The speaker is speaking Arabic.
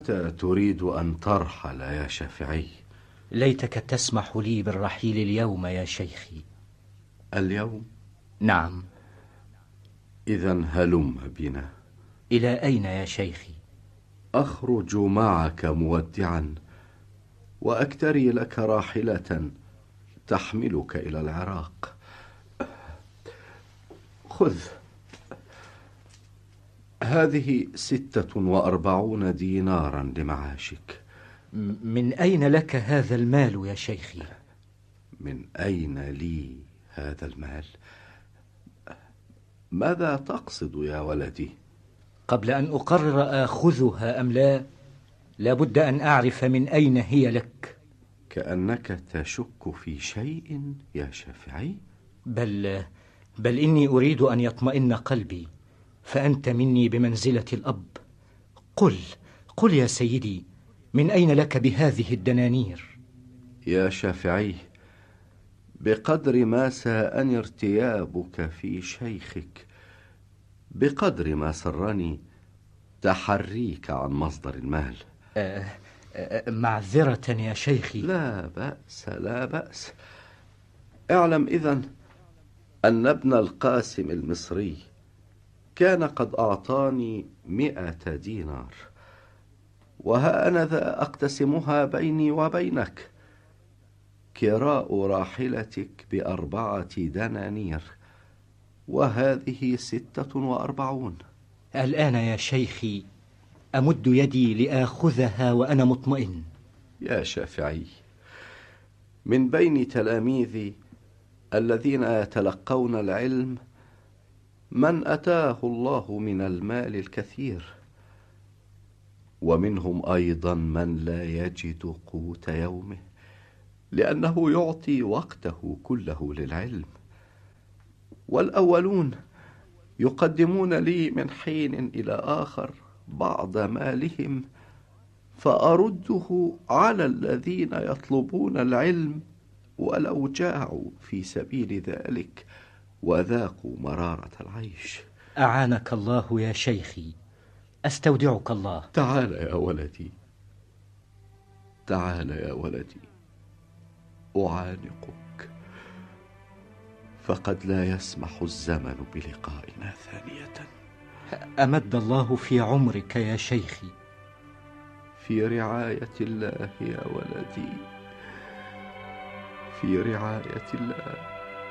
متى تريد أن ترحل يا شافعي؟ ليتك تسمح لي بالرحيل اليوم يا شيخي. اليوم؟ نعم. إذن هلم بنا. إلى أين يا شيخي؟ أخرج معك مودعا وأكتري لك راحلة تحملك إلى العراق. خذ، هذه 46 دينارا لمعاشك. من أين لك هذا المال يا شيخي؟ من أين لي هذا المال؟ ماذا تقصد يا ولدي؟ قبل أن أقرر آخذها أم لا، لابد أن أعرف من أين هي لك. كأنك تشك في شيء يا شافعي. بل إني أريد أن يطمئن قلبي، فأنت مني بمنزلة الأب. قل يا سيدي، من أين لك بهذه الدنانير؟ يا شافعي، بقدر ما ساءني ارتيابك في شيخك، بقدر ما سرني تحريك عن مصدر المال. معذرة يا شيخي. لا بأس لا بأس. اعلم إذن أن ابن القاسم المصري كان قد أعطاني 100 دينار، وها أنا ذا أقتسمها بيني وبينك. كراء راحلتك ب4 دنانير، وهذه 46. الآن يا شيخي أمد يدي لآخذها وأنا مطمئن. يا شافعي، من بين تلاميذي الذين يتلقون العلم من أتاه الله من المال الكثير، ومنهم أيضا من لا يجد قوت يومه لأنه يعطي وقته كله للعلم. والأولون يقدمون لي من حين إلى آخر بعض مالهم، فأرده على الذين يطلبون العلم ولو جاعوا في سبيل ذلك وذاقوا مرارة العيش. أعانك الله يا شيخي، أستودعك الله. تعال يا ولدي، تعال يا ولدي، أعانقك، فقد لا يسمح الزمن بلقائنا ثانية. أمد الله في عمرك يا شيخي. في رعاية الله يا ولدي، في رعاية الله.